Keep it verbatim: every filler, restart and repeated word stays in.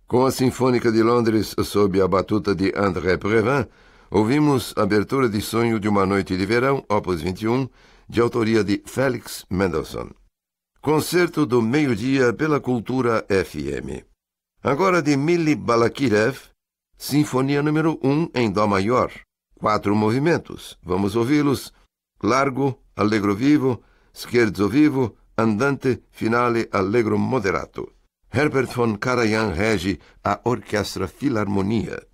Com a Sinfônica de Londres sob a batuta de André Previn, ouvimos a abertura de Sonho de uma Noite de Verão, opus vinte e um, de autoria de Félix Mendelssohn. Concerto do meio-dia pela Cultura F M. Agora de Mili Balakirev, Sinfonia número um em Dó maior. Quatro movimentos. Vamos ouvi-los. Largo, Allegro vivo, Scherzo vivo, Andante, Finale, Allegro moderato. Herbert von Karajan rege a Orquestra Filarmonia.